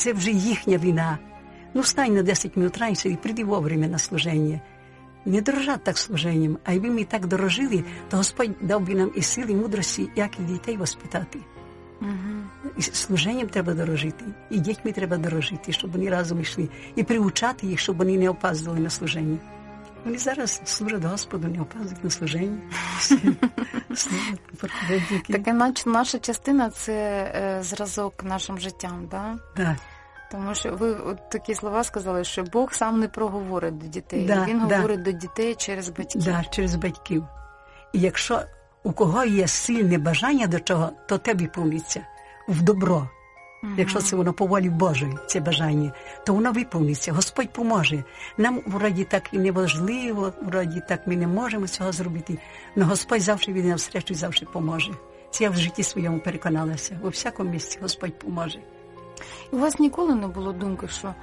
це вже їхня війна. Ну, встань на 10 минут раніше і прийди вовремя на служення. Не дорожать так служенням, а якби ми так дорожили, то Господь дав би нам і сили, і мудрості, як і дітей воспитати. І служенням треба дорожити, і дітьми треба дорожити, щоб вони разом йшли. І приучати їх, щоб вони не опаздували на служення. Вони зараз служать Господу, не опаздують на служення. Таке наша частина – це зразок нашим життям, так? Так. Тому що ви от такі слова сказали, що Бог сам не проговорить до дітей. Він говорить до дітей через батьків. Так, через батьків. І якщо у кого є сильне бажання до чого, то те виповниться в добро. Якщо це воно по волі Божої, це бажання, то воно виповниться. Господь поможе. Нам вроді так і неважливо, вроді так ми не можемо цього зробити, але Господь завжди йде навстречу і завжди поможе. Це я в житті своєму переконалася. У всякому місці Господь поможе. У вас ніколи не було думки, що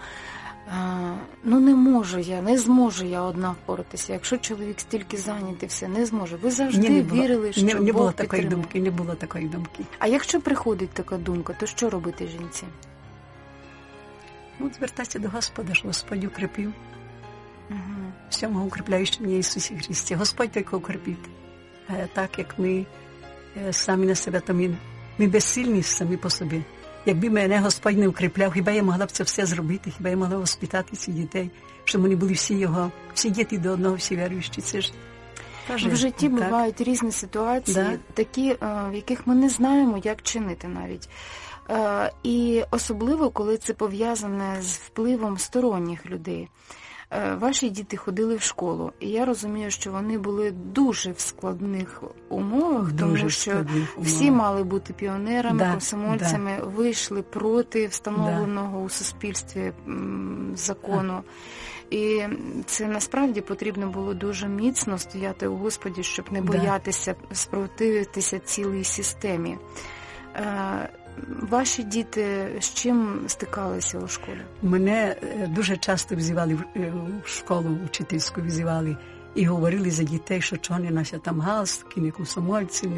не зможу я одна впоратися. Якщо чоловік стільки зайнятий, все, не зможе. Ви завжди вірили, що Бог було підтримує. Не було такої думки. А якщо приходить така думка, то що робити жінці? Звертатися до Господа, що Господь укріпив. Всьому укріпляючи мене Ісусі Христі. Господь тільки укріпить. А так, як ми самі на себе, то ми безсильні самі по собі. Якби мене Господь не укріпляв, хіба я могла б це все зробити, хіба я могла воспитати цих дітей, щоб вони були всі діти до одного, всі віруючі. Це ж в житті бувають різні ситуації, такі, в яких ми не знаємо, як чинити навіть. І особливо, коли це пов'язане з впливом сторонніх людей. Ваші діти ходили в школу, і я розумію, що вони були дуже в складних умовах, тому що всі мали бути піонерами, комсомольцями, вийшли проти встановленого у суспільстві закону. І це насправді потрібно було дуже міцно стояти у Господі, щоб не боятися спротивитися цілій системі. Ваші діти з чим стикалися у школі? Мене дуже часто взивали в школу, учительську взивали, і говорили за дітей, що чого не носять там галстуки, не комсомольці.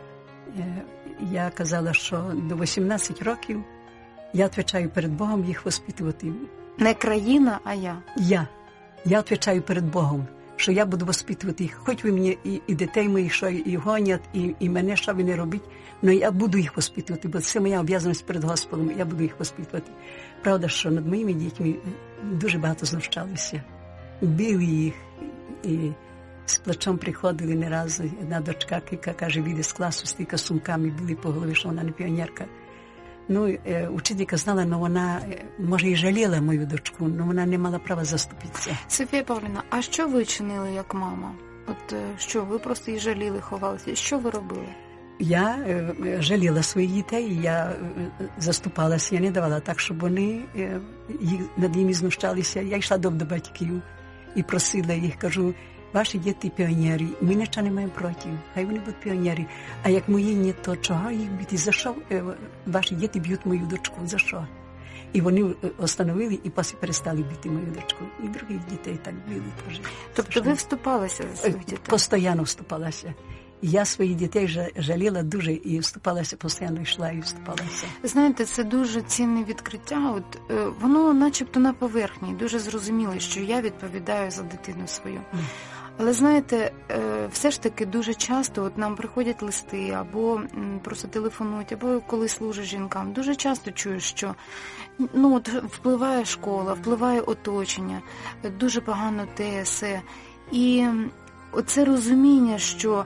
Я казала, що до 18 років я відповідаю перед Богом їх воспитувати. Не країна, а я. Я відповідаю перед Богом, що я буду воспитувати їх. Хоч ви мені і дітей моїх, що і гонять, і мене, що ви не робіть, але я буду їх воспитувати, бо це моя обов'язаність перед Господом, я буду їх воспитувати. Правда, що над моїми дітьми дуже багато знущалися. Били їх, і з плачом приходили не раз. Одна дочка, яка каже, вийде з класу, стільки сумками били по голові, що вона не піонерка. Учителька знала, але вона, може, і жаліла мою дочку, але вона не мала права заступитися. Софія Павлівна, а що ви чинили як мама? От що, ви просто її жаліли, ховалися? Що ви робили? Я жаліла своїх дітей, я заступалася, я не давала так, щоб вони над ними знущалися. Я йшла до батьків і просила їх, кажу, ваші діти піонери, ми нічого не маємо проти, хай вони будуть піонери. А як мої ні, то чого їх бити? За що ваші діти б'ють мою дочку? За що? І вони остановили і перестали бити мою дочку. І других дітей так били теж. Тобто ви вступалися за своїх дітей? Постійно вступалася. Я своїх дітей жаліла дуже і вступалася, постійно йшла і вступалася. Знаєте, це дуже цінне відкриття. Воно начебто на поверхні, дуже зрозуміло, що я відповідаю за дитину свою. Але, знаєте, все ж таки дуже часто нам приходять листи, або просто телефонують, або коли служиш жінкам. Дуже часто чуєш, що впливає школа, впливає оточення, дуже погано те, все. І оце розуміння, що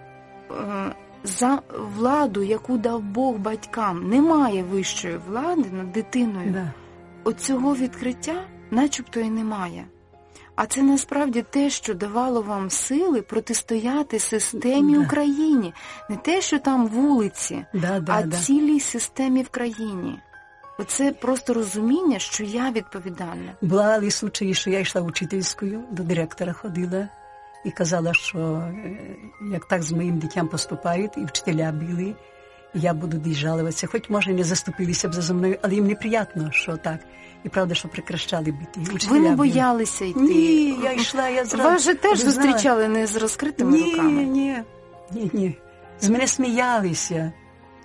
за владу, яку дав Бог батькам, немає вищої влади над дитиною. Оцього відкриття начебто і немає. А це насправді те, що давало вам сили протистояти системі в країні. Не те, що там вулиці, а цілій системі в країні. Оце просто розуміння, що я відповідальна. Були случаї, що я йшла учительською, до директора ходила і казала, що як так з моїм дитям поступають, і вчителя били, я буду жалуватися. Хоч, може, не заступилися б за мною, але їм неприємно, що так. І правда, що прекращали бити. Ви не боялися йти? Ні, я йшла, я зразу... Вас же теж зустрічали не з розкритими руками? Ні. З мене сміялися.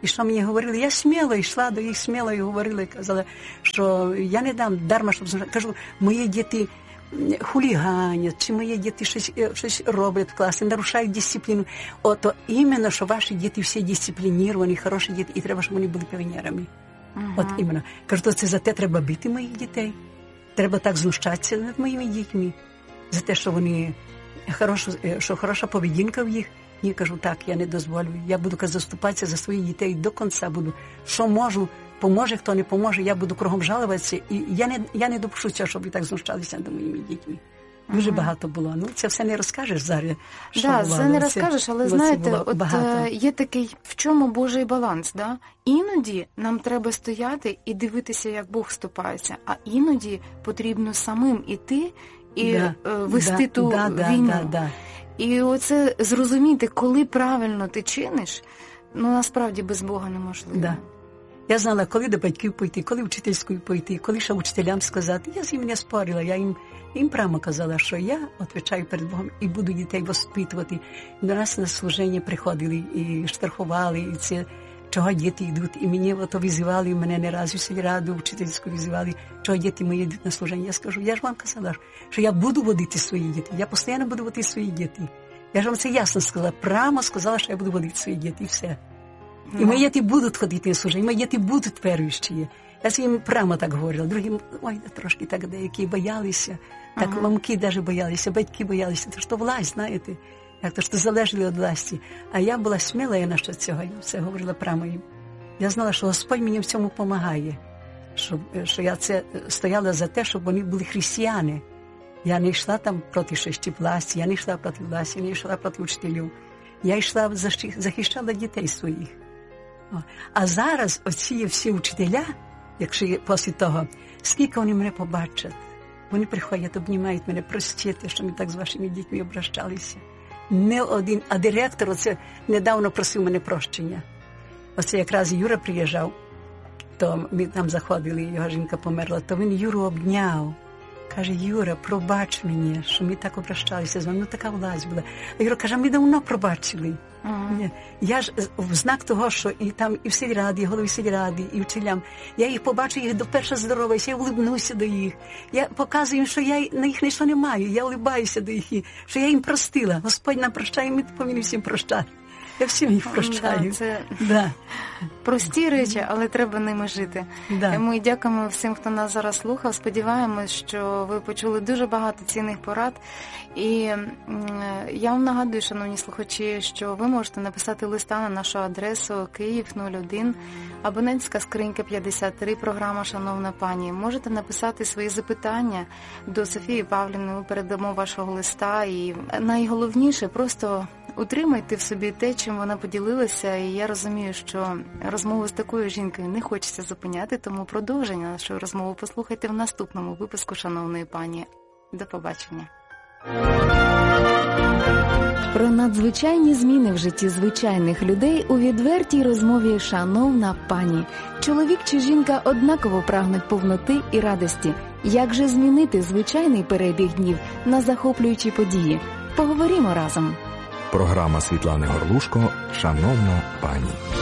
І що мені говорили? Я сміло йшла до їх, сміло і говорила, і казала, що я не дам дарма, щоб знущати. Кажу, мої діти хуліганять, чи мої діти щось роблять в класі, нарушають дисципліну. Ото іменно, що ваші діти всі дисциплініровані, хороші діти, і треба, щоб вони були піонерами. От іменно. Кажу, то це за те треба бити моїх дітей. Треба так знущатися над моїми дітьми. За те, що вони що хороша поведінка в їх. Ні, кажу, так, я не дозволю. Я буду заступатися за своїх дітей до кінця буду. Що можу, поможе, хто не поможе, я буду кругом жалуватися. І я не допущу цього, щоб ви так знущалися над моїми дітьми. Дуже багато було. Ну, це все не розкажеш зараз. Так, це не розкажеш, але знаєте, от є такий, в чому Божий баланс, да? Іноді нам треба стояти і дивитися, як Бог ступається, а іноді потрібно самим іти і вести ту війну. І оце зрозуміти, коли правильно ти чиниш, ну, насправді без Бога неможливо. Да. Я знала, коли до батьків пойти, коли вчительською пойти, коли ще вчителям сказати. Я з ними не спорила, я їм прямо казала, що я відповідаю перед Богом і буду дітей воспитувати. До нас на служіння приходили і штрафували, і це, чого діти йдуть. І мені ото визивали, і мене не раз у сільраду вчительську визивали, чого діти мої йдуть на служіння. Я скажу, я ж вам казала, що я буду водити свої діти, я постійно буду водити свої діти. Я ж вам це ясно сказала, прямо сказала, що я буду водити свої діти, і все. І мої діти будуть ходити на служіння, мої діти будуть віруючі. Я своїм прямо так говорила. Другі, трошки так деякі боялися. Так мамки навіть боялися, батьки боялися. Тому що власть, знаєте, як то що залежали від власті. А я була сміла я насчет цього, я все говорила прямо їм. Я знала, що Господь мені в цьому допомагає. Що я це стояла за те, щоб вони були християни. Я не йшла там проти шести власті, я не йшла проти власті, я не йшла проти вчителів. Я йшла, захищала дітей своїх. А зараз оці всі вчителя, якщо після того, скільки вони мене побачать, вони приходять, обнімають мене, простите, що ми так з вашими дітьми обращалися. Не один, а директор оце недавно просив мене прощення. Оце якраз Юра приїжджав, то ми там заходили, його жінка померла, то він Юру обняв. Каже, Юра, пробач мені, що ми так обращалися з вами, ну така власть була. А Юра каже, ми давно пробачили. Я ж в знак того, що і там і в сільраді, і голові сільради, і вчителям, я їх побачу, їх доперше здороваюся, я улибнуся до їх. Я показую їм, що я на їх нічого не маю, я улибаюся до їх, що я їм простила. Господь нам прощає, ми повинні всім прощати. Я всім їх прощаю. Це прості речі, але треба ними жити. Ми дякуємо всім, хто нас зараз слухав. Сподіваємось, що ви почули дуже багато цінних порад. І я вам нагадую, шановні слухачі, що ви можете написати листа на нашу адресу Київ 01, абонентська скринька 53, програма «Шановна пані». Можете написати свої запитання до Софії Павлівни, ми передамо вашого листа. І найголовніше, просто утримайте в собі те, чим вона поділилася, і я розумію, що розмову з такою жінкою не хочеться зупиняти, тому продовження нашої розмови послухайте в наступному випуску «Шановної пані». До побачення. Про надзвичайні зміни в житті звичайних людей у відвертій розмові «Шановна пані». Чоловік чи жінка однаково прагнуть повноти і радості. Як же змінити звичайний перебіг днів на захоплюючі події? Поговоримо разом. Програма Світлани Горлушко «Шановна пані».